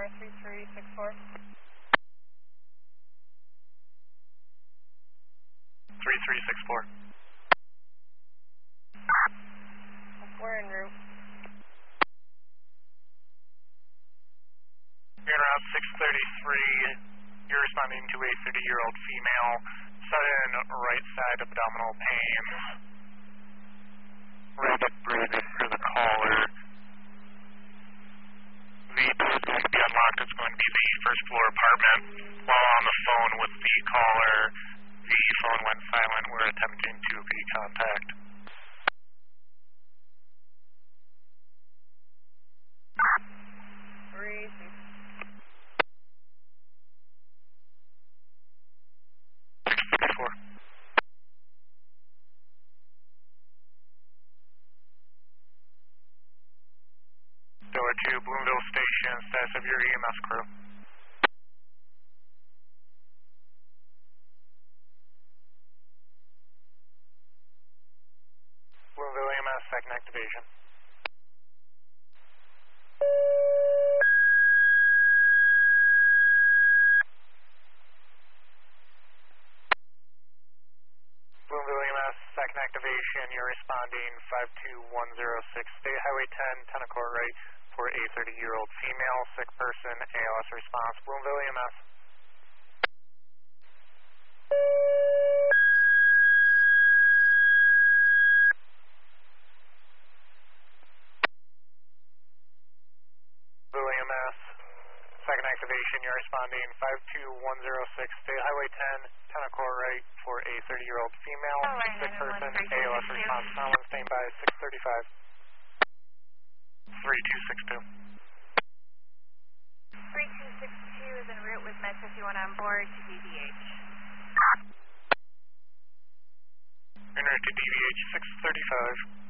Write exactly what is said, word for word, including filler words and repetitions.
three three six four. three three six four. We're en route. You're in route six thirty-three. You're responding to a thirty-year-old female, sudden right side abdominal pain. Rapid breathing for the caller. The door is going to be unlocked. It's going to be the first floor apartment. While on the phone with the caller, the phone went silent. We're attempting to recontact. Crazy. six thirty-four. Door to Bloomville Station, status of your E M S crew. Bloomville E M S, second activation. Bloomville E M S, second activation. You're responding five two one zero six, State Highway ten, Tennis Court right, for a thirty-year-old female, sick person, A L S response. Bloomville E M S. Bloomville E M S, second activation. You're responding five two one zero six, State Highway ten, Tennis Court right, for a thirty-year-old female, sick person, A L S response. Someone standby, six thirty-five. three two six two. three two six two is en route with Med fifty-one on board to D V H. En route to D V H, six thirty-five.